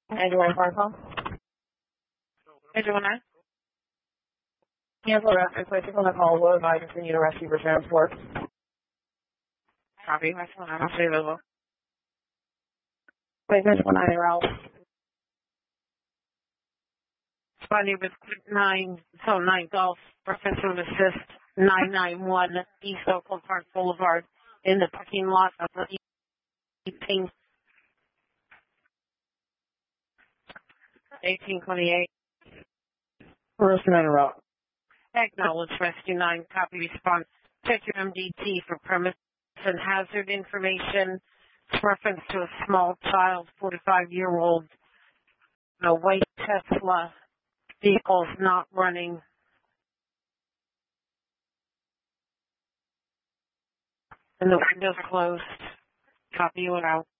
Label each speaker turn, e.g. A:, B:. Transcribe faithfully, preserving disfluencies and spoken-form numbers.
A: Anyone phone call?
B: Anyone else?
A: Cancel reference. I think on the call will advise continue to rescue for transport.
B: Copy. That's one I'm available.
A: Wait, there's one nine route.
B: Spotty with nine, so nine Golf, Professor Assist, nine nine one East Oakland Park Boulevard in the parking lot of the eighteen, eighteen twenty-eight.
A: First nine route.
B: Acknowledge Rescue nine, copy response. Check your M D T for premise and hazard information. Reference to a small child, forty-five-year-old, a white Tesla. Vehicle's not running. And the window's closed. Copy you out.